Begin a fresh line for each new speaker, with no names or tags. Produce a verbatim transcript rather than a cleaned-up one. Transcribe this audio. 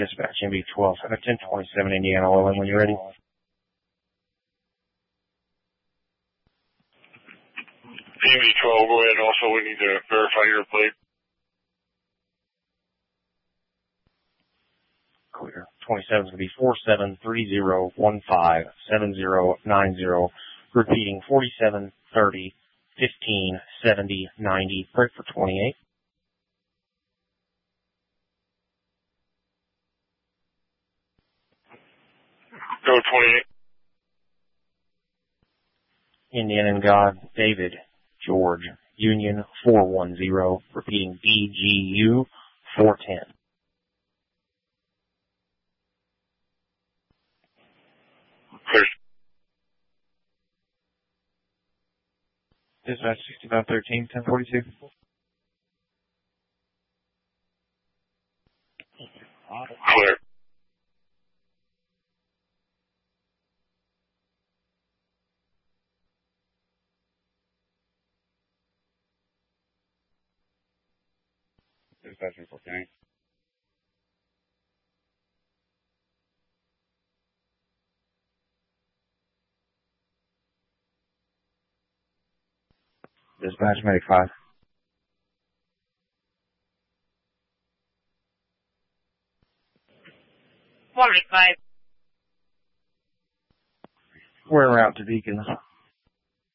Dispatch, M B twelve, ten twenty-seven Indiana Oil, when you're ready.
M B twelve, go ahead. Also, we need to verify your plate.
Clear. twenty-seven is going to be four seven three zero one five seven zero nine zero. Repeating, forty-seven thirty fifteen seventy ninety. Break for twenty-eight.
Go twenty-eight.
Indian and God, David, George, Union four one zero. Repeating, D G U four ten.
Clear.
Dispatch sixty-five thirteen, ten forty-two.
Clear.
Dispatch reporting. Dispatch medic five.
One five.
We're en route to Beacon.